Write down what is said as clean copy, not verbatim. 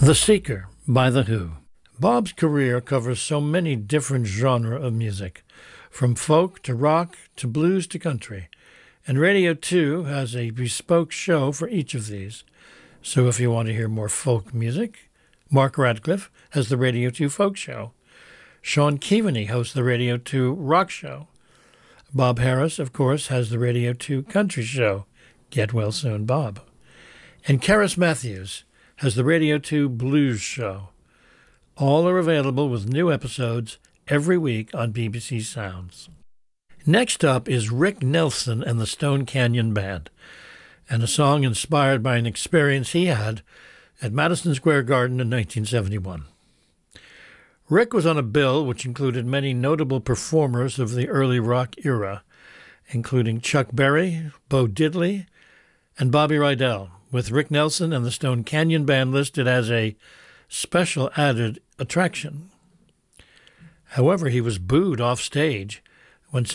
The Seeker by The Who. Bob's career covers so many different genres of music, from folk to rock to blues to country, and Radio 2 has a bespoke show for each of these. So if you want to hear more folk music, Mark Radcliffe has the Radio 2 Folk Show. Sean Keaveney hosts the Radio 2 Rock Show. Bob Harris, of course, has the Radio 2 Country Show. Get well soon, Bob. And Karis Matthews has the Radio 2 Blues Show. All are available with new episodes every week on BBC Sounds. Next up is Rick Nelson and the Stone Canyon Band, and a song inspired by an experience he had at Madison Square Garden in 1971. Rick was on a bill which included many notable performers of the early rock era, including Chuck Berry, Bo Diddley, and Bobby Rydell, with Rick Nelson and the Stone Canyon Band listed as a special added attraction. However, he was booed off stage